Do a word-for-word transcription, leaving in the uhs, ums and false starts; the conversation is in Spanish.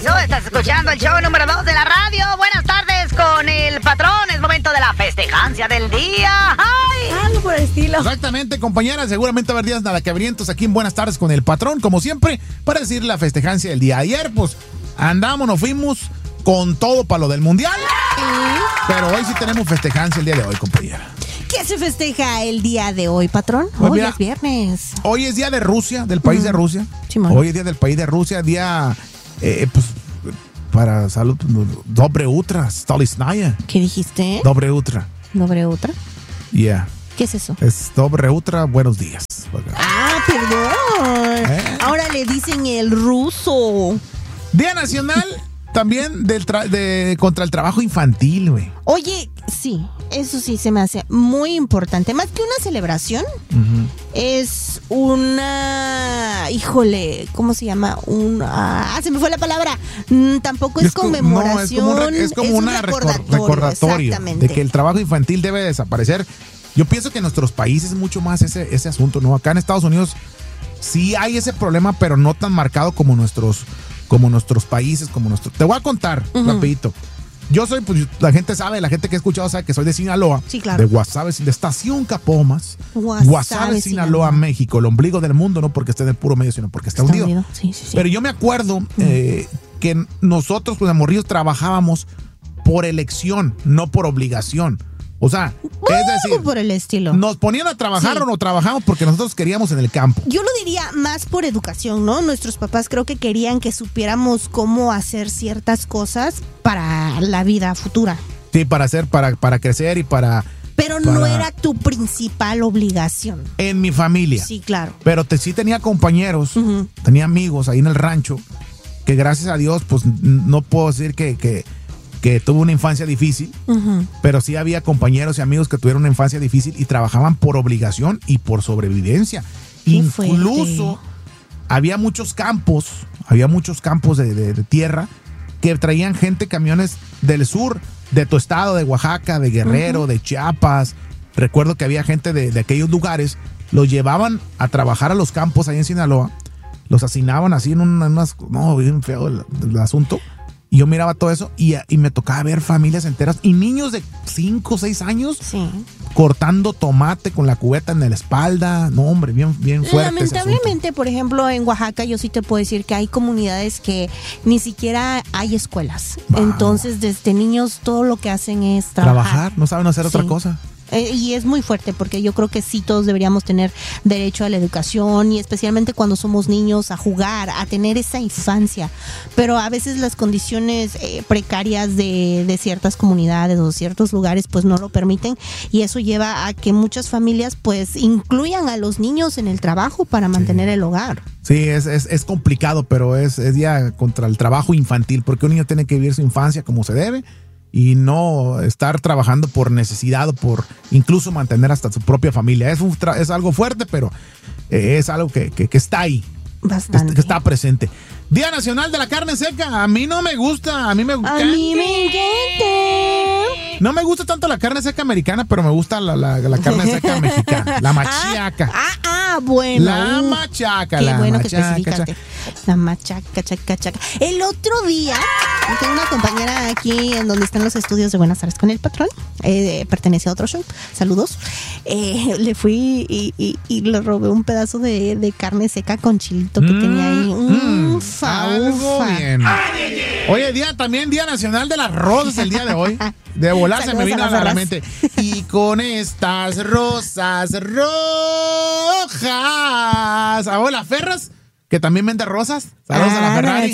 eso, estás escuchando el show número dos de la radio. Buenas tardes con el patrón. Es momento de la festejancia del día. ¡Ay! Algo por el estilo. Exactamente, compañera. Seguramente haber días nada que abrientos aquí en Buenas tardes con el patrón, como siempre, para decir la festejancia del día. Ayer, pues, andamos, nos fuimos con todo para lo del mundial. ¿Sí? Pero hoy sí tenemos festejancia el día de hoy, compañera. ¿Qué se festeja el día de hoy, patrón? Pues hoy mira, es viernes. Hoy es día de Rusia, del país mm. de Rusia. Simón. Hoy es día del país de Rusia, día, eh, pues, para salud, dobre utra, stolichnaya. ¿Qué dijiste? Dobre utra. ¿Dobre utra? Yeah. ¿Qué es eso? Es dobre utra, buenos días. Ah, perdón. ¿Eh? Ahora le dicen el ruso. Día nacional también del tra- de, contra el trabajo infantil, güey. Oye, sí, eso sí se me hace muy importante. Más que una celebración, uh-huh. es una... Híjole, ¿cómo se llama? Una... Ah, se me fue la palabra. Mm, tampoco es, es conmemoración. No, es como, re- es como es una un recordatorio, recordatorio exactamente. de que el trabajo infantil debe desaparecer. Yo pienso que en nuestros países es mucho más ese, ese asunto, ¿no? Acá en Estados Unidos sí hay ese problema, pero no tan marcado como nuestros... como nuestros países, como nuestro... Te voy a contar, uh-huh. rapidito. Yo soy, pues, la gente sabe, la gente que ha escuchado sabe que soy de Sinaloa. Sí, claro. De Guasave, de Estación Capomas. Guasave, Guasave, Sinaloa, Sinaloa, México. El ombligo del mundo, no porque esté en el puro medio, sino porque está, está hundido. hundido. Sí, sí, sí. Pero yo me acuerdo uh-huh. eh, que nosotros, pues, de morrillos, trabajábamos por elección, no por obligación. O sea, uh, es decir, por el estilo. Nos ponían a trabajar sí. o no trabajamos porque nosotros queríamos en el campo. Yo lo diría más por educación, ¿no? Nuestros papás creo que querían que supiéramos cómo hacer ciertas cosas para la vida futura. Sí, para hacer, para, para crecer y para... Pero para... no era tu principal obligación. En mi familia. Sí, claro. Pero te, sí tenía compañeros, uh-huh. tenía amigos ahí en el rancho, que gracias a Dios, pues no puedo decir que... que que tuvo una infancia difícil, uh-huh. pero sí había compañeros y amigos que tuvieron una infancia difícil y trabajaban por obligación y por sobrevivencia. Qué Incluso fuerte. había muchos campos, había muchos campos de, de, de tierra que traían gente, camiones del sur, de tu estado, de Oaxaca, de Guerrero, uh-huh. de Chiapas. Recuerdo que había gente de, de aquellos lugares, los llevaban a trabajar a los campos ahí en Sinaloa, los hacinaban así en, un, en unas... No, bien feo el, el asunto. Y yo miraba todo eso y, y me tocaba ver familias enteras y niños de cinco o seis años sí. cortando tomate con la cubeta en la espalda. No, hombre, bien, bien fuerte. Lamentablemente, por ejemplo, en Oaxaca yo sí te puedo decir que hay comunidades que ni siquiera hay escuelas. Wow. Entonces, desde niños todo lo que hacen es trabajar. Trabajar, no saben hacer sí. otra cosa. Eh, y es muy fuerte porque yo creo que sí todos deberíamos tener derecho a la educación y especialmente cuando somos niños a jugar, a tener esa infancia, pero a veces las condiciones eh, precarias de, de ciertas comunidades o ciertos lugares pues no lo permiten y eso lleva a que muchas familias pues incluyan a los niños en el trabajo para mantener sí. el hogar. Sí, es, es, es complicado, pero es, es ya contra el trabajo infantil porque un niño tiene que vivir su infancia como se debe y no estar trabajando por necesidad o por incluso mantener hasta su propia familia. Es, un tra- es algo fuerte, pero eh, es algo que, que, que está ahí. Bastante. Que está presente. Día Nacional de la Carne Seca. A mí no me gusta. A mí me gusta. A mí me encanta. No me gusta tanto la carne seca americana, pero me gusta la, la, la carne seca mexicana. La machaca. Ah, ah, ah bueno. La machaca. Qué la bueno machaca, que especificaste. La machaca, chaca, chaca. El otro día, tengo una compañera aquí en donde están los estudios de Buenas tardes con el patrón. Eh, pertenece a otro show. Saludos. Eh, le fui y, y, y le robé un pedazo de, de carne seca con chilito que mm, tenía ahí. Mm, ufa, algo ufa. bien. Oye, día, también Día Nacional de las Rosas el día de hoy. De volar se me vino a la mente. Y con estas rosas rojas. Abuela Ferras, que también vende rosas. Saludos ah, a la Ferrari.